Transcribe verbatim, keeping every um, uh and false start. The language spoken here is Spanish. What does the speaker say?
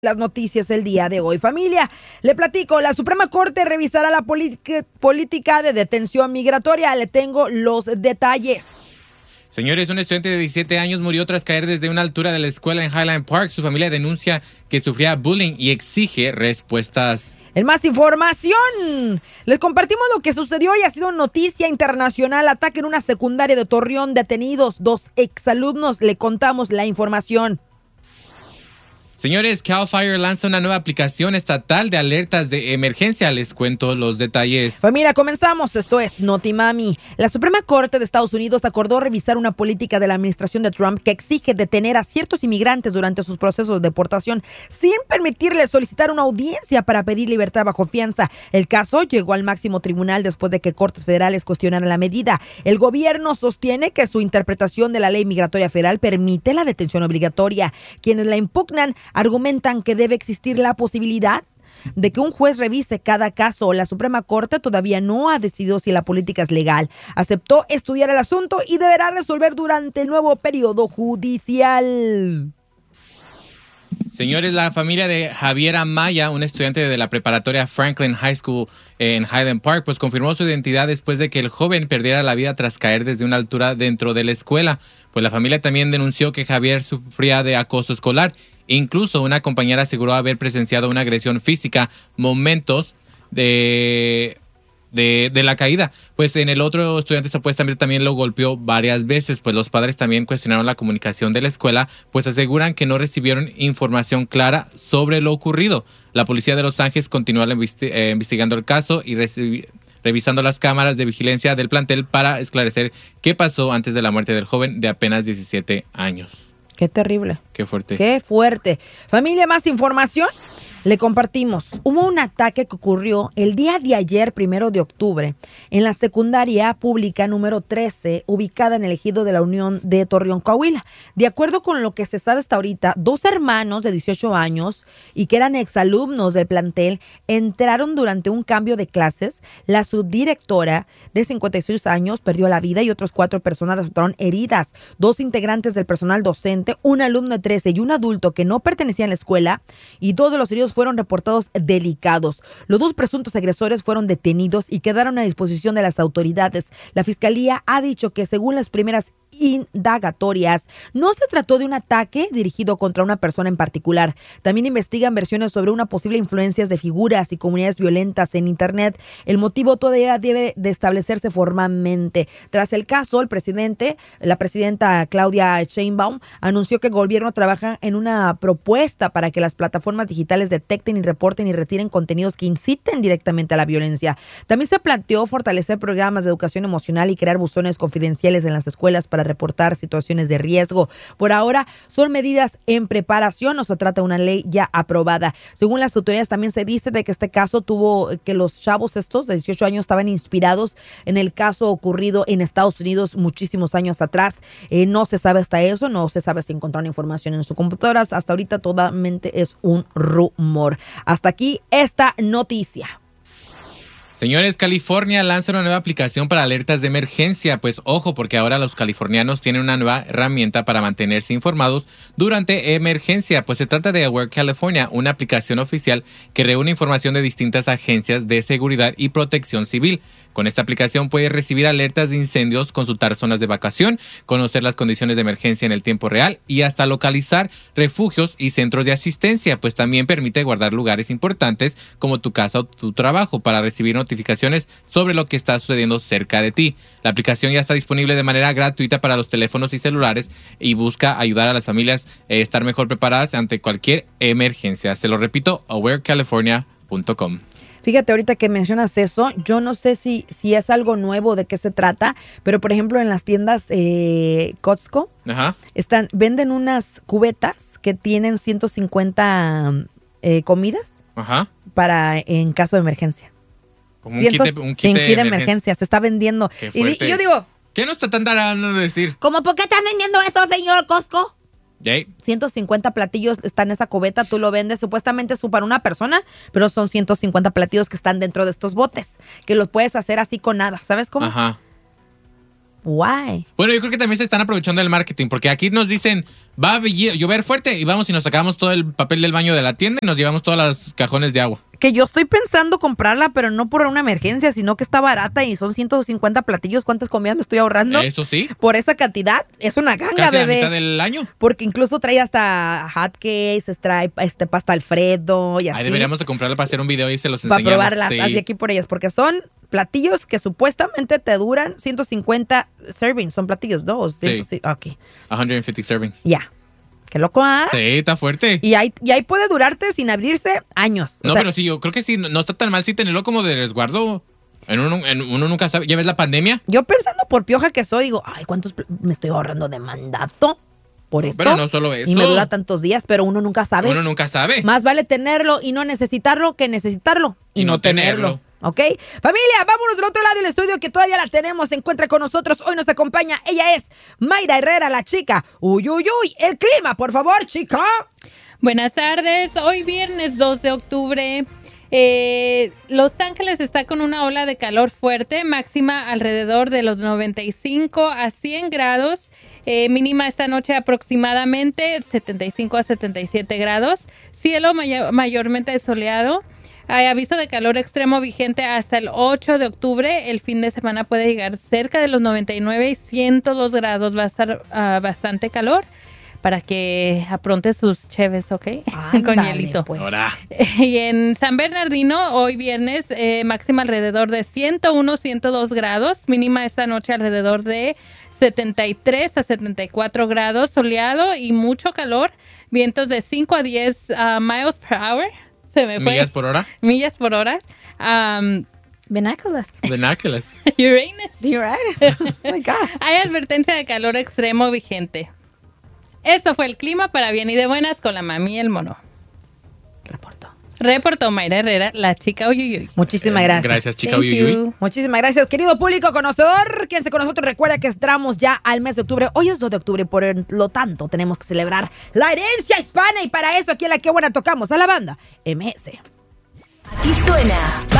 Las noticias el día de hoy. Familia, le platico, la Suprema Corte revisará la política de detención migratoria. Le tengo los detalles. Señores, un estudiante de diecisiete años murió tras caer desde una altura de la escuela en Highland Park. Su familia denuncia que sufría bullying y exige respuestas. En más información, les compartimos lo que sucedió y ha sido noticia internacional. Ataque en una secundaria de Torreón, detenidos dos exalumnos. Le contamos la información. Señores, Cal Fire lanza una nueva aplicación estatal de alertas de emergencia. Les cuento los detalles. Pues mira, comenzamos. Esto es Notimami. La Suprema Corte de Estados Unidos acordó revisar una política de la administración de Trump que exige detener a ciertos inmigrantes durante sus procesos de deportación sin permitirles solicitar una audiencia para pedir libertad bajo fianza. El caso llegó al máximo tribunal después de que cortes federales cuestionaran la medida. El gobierno sostiene que su interpretación de la ley migratoria federal permite la detención obligatoria. Quienes la impugnan argumentan que debe existir la posibilidad de que un juez revise cada caso. La Suprema Corte todavía no ha decidido si la política es legal. Aceptó estudiar el asunto y deberá resolver durante el nuevo periodo judicial. Señores, la familia de Javier Amaya, un estudiante de la preparatoria Franklin High School en Highland Park, pues confirmó su identidad después de que el joven perdiera la vida tras caer desde una altura dentro de la escuela. Pues la familia también denunció que Javier sufría de acoso escolar. Incluso una compañera aseguró haber presenciado una agresión física momentos de, de, de la caída. Pues en el otro estudiante supuestamente también lo golpeó varias veces. Pues los padres también cuestionaron la comunicación de la escuela, pues aseguran que no recibieron información clara sobre lo ocurrido. La policía de Los Ángeles continúa investi- eh, investigando el caso y recibi- revisando las cámaras de vigilancia del plantel para esclarecer qué pasó antes de la muerte del joven de apenas diecisiete años. Qué terrible. Qué fuerte. Qué fuerte. Familia, más información. Le compartimos. Hubo un ataque que ocurrió el día de ayer, primero de octubre, en la secundaria pública número trece, ubicada en el ejido de la Unión de Torreón, Coahuila. De acuerdo con lo que se sabe hasta ahorita, dos hermanos de dieciocho años y que eran exalumnos del plantel entraron durante un cambio de clases. La subdirectora de cincuenta y seis años perdió la vida y otras cuatro personas resultaron heridas. Dos integrantes del personal docente, un alumno de trece y un adulto que no pertenecía a la escuela, y dos de los heridos fueron reportados delicados. Los dos presuntos agresores fueron detenidos y quedaron a disposición de las autoridades. La fiscalía ha dicho que según las primeras indagatorias, no se trató de un ataque dirigido contra una persona en particular. También investigan versiones sobre una posible influencia de figuras y comunidades violentas en Internet. El motivo todavía debe de establecerse formalmente. Tras el caso, el presidente, la presidenta Claudia Sheinbaum, anunció que el gobierno trabaja en una propuesta para que las plataformas digitales detecten y reporten y retiren contenidos que inciten directamente a la violencia. También se planteó fortalecer programas de educación emocional y crear buzones confidenciales en las escuelas para reportar situaciones de riesgo. Por ahora son medidas en preparación, no se trata de una ley ya aprobada. Según las autoridades también se dice de que este caso tuvo, que los chavos estos de dieciocho años estaban inspirados en el caso ocurrido en Estados Unidos muchísimos años atrás. Eh, no se sabe hasta eso, no se sabe si encontraron información en sus computadoras. Hasta ahorita totalmente es un rumor. Hasta aquí esta noticia. Señores, California lanza una nueva aplicación para alertas de emergencia. Pues ojo, porque ahora los californianos tienen una nueva herramienta para mantenerse informados durante emergencia. Pues se trata de Aware California, una aplicación oficial que reúne información de distintas agencias de seguridad y protección civil. Con esta aplicación puedes recibir alertas de incendios, consultar zonas de evacuación, conocer las condiciones de emergencia en el tiempo real y hasta localizar refugios y centros de asistencia. Pues también permite guardar lugares importantes como tu casa o tu trabajo para recibir notificaciones sobre lo que está sucediendo cerca de ti. La aplicación ya está disponible de manera gratuita para los teléfonos y celulares y busca ayudar a las familias a estar mejor preparadas ante cualquier emergencia. Se lo repito, aware california punto com. Fíjate, ahorita que mencionas eso, yo no sé si, si es algo nuevo, de qué se trata, pero por ejemplo en las tiendas eh, Costco, Ajá. están, venden unas cubetas que tienen ciento cincuenta eh, comidas. Ajá. Para en caso de emergencia. Como un kit de, un kit sin de kit de emergencia. emergencia, se está vendiendo. Qué Y, fuerte. y yo digo, ¿qué nos está tratando de decir? ¿cómo por qué están vendiendo esto, señor Costco? Jay. ciento cincuenta platillos están en esa cubeta, tú lo vendes, supuestamente es para una persona, pero son ciento cincuenta platillos que están dentro de estos botes, que los puedes hacer así con nada, ¿sabes cómo? Ajá. Why? Bueno, yo creo que también se están aprovechando del marketing, porque aquí nos dicen, va a llover fuerte y vamos y nos sacamos todo el papel del baño de la tienda y nos llevamos todos los cajones de agua. Que yo estoy pensando comprarla, pero no por una emergencia, sino que está barata y son ciento cincuenta platillos. ¿Cuántas comidas me estoy ahorrando? Eso sí. Por esa cantidad, es una ganga, Casi bebé. la mitad del año. Porque incluso trae hasta hotcakes, trae este, pasta Alfredo y así. Ahí deberíamos de comprarla para hacer un video y se los enseñamos. Para probarlas, sí. así aquí por ellas, porque son platillos que supuestamente te duran ciento cincuenta servings. Son platillos, dos. Sí. Sí. Ok. ciento cincuenta servings. Ya. Yeah. Qué loco, ¿ah? Sí, está fuerte. Y ahí, y ahí puede durarte sin abrirse años. No, o sea, pero sí, yo creo que sí, no está tan mal sí tenerlo como de resguardo. En uno, en uno nunca sabe. ¿Ya ves la pandemia? Yo pensando por pioja que soy, digo, ay, ¿cuántos pl- me estoy ahorrando de mandato por esto? Pero no solo eso. Y me dura tantos días, pero uno nunca sabe. Uno nunca sabe. Más vale tenerlo y no necesitarlo que necesitarlo y, Y no no tenerlo. tenerlo. ¿Ok? Familia, vámonos del otro lado del estudio que todavía la tenemos. Se encuentra con nosotros. Hoy nos acompaña. Ella es Mayra Herrera, la chica. Uy, uy, uy. El clima, por favor, chica. Buenas tardes. Hoy viernes dos de octubre. Eh, Los Ángeles está con una ola de calor fuerte, máxima alrededor de los noventa y cinco a cien grados. Eh, mínima esta noche aproximadamente setenta y cinco a setenta y siete grados. Cielo may- mayormente soleado. Hay aviso de calor extremo vigente hasta el ocho de octubre. El fin de semana puede llegar cerca de los noventa y nueve y ciento dos grados. Va a estar uh, bastante calor para que apronte sus cheves, ¿ok? Ándale, Con hielito. pues. Ahora. Y en San Bernardino, hoy viernes, eh, máxima alrededor de ciento uno, ciento dos grados. Mínima esta noche alrededor de setenta y tres a setenta y cuatro grados. Soleado y mucho calor. Vientos de cinco a diez uh, miles per hour. Se me fue. ¿Millas por hora? Millas por hora. Um, Vernáculas. Vernáculas. Uranus. You're right. Oh my God. Hay advertencia de calor extremo vigente. Esto fue el clima para bien y de buenas con la mami y el mono. Reporto. Reportó Mayra Herrera, la chica Uyuyuy. Muchísimas gracias. Gracias, chica. Thank Uy, uy, you. uy. Muchísimas gracias, querido público conocedor. Quédense con nosotros. Recuerda que entramos ya al mes de octubre. Hoy es dos de octubre, por lo tanto, tenemos que celebrar la herencia hispana. Y para eso, aquí en La Qué Buena tocamos a la banda M S. Aquí suena